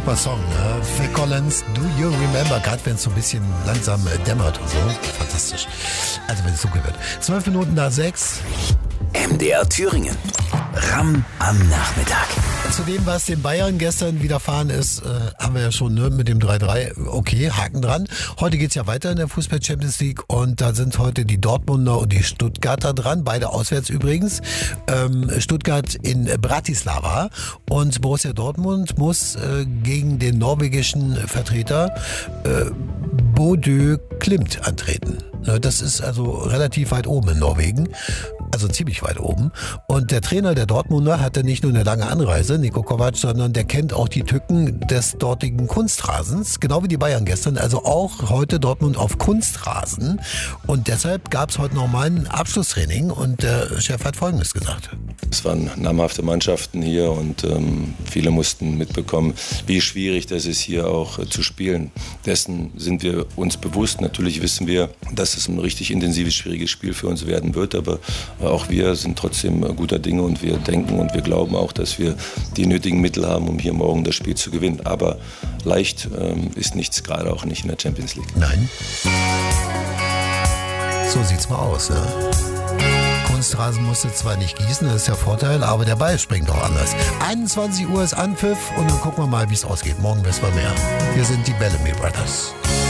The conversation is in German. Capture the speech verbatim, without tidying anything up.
super Song, ne? Phil Collins, Do You Remember? Gerade wenn es so ein bisschen langsam äh, dämmert und so. Fantastisch. Also wenn es dunkel wird. Zwölf Minuten nach sechs. M D R Thüringen. Ram am Nachmittag. Zu dem, was den Bayern gestern widerfahren ist, äh, haben wir ja schon, ne, mit dem drei drei. Okay, Haken dran. Heute geht's ja weiter in der Fußball-Champions League und da sind heute die Dortmunder und die Stuttgarter dran. Beide auswärts übrigens. Ähm, Stuttgart in Bratislava und Borussia Dortmund muss äh, gegen den norwegischen Vertreter äh, Bodø Glimt antreten. Ne, das ist also relativ weit oben in Norwegen. Also ziemlich weit oben. Und der Trainer der Dortmunder hatte nicht nur eine lange Anreise, Niko Kovac, sondern der kennt auch die Tücken des dortigen Kunstrasens, genau wie die Bayern gestern. Also auch heute Dortmund auf Kunstrasen. Und deshalb gab es heute nochmal ein Abschlusstraining und der Chef hat Folgendes gesagt. Es waren namhafte Mannschaften hier und ähm, viele mussten mitbekommen, wie schwierig das ist, hier auch äh, zu spielen. Dessen sind wir uns bewusst. Natürlich wissen wir, dass es ein richtig intensives, schwieriges Spiel für uns werden wird, aber äh, auch wir sind trotzdem äh, guter Dinge und wir denken und wir glauben auch, dass wir die nötigen Mittel haben, um hier morgen das Spiel zu gewinnen. Aber leicht ähm, ist nichts, gerade auch nicht in der Champions League. Nein. So sieht's mal aus, ne? Kunstrasen musste zwar nicht gießen, das ist der Vorteil, aber der Ball springt auch anders. einundzwanzig Uhr ist Anpfiff und dann gucken wir mal, wie es ausgeht. Morgen wissen wir mehr. Hier sind die Bellamy Brothers.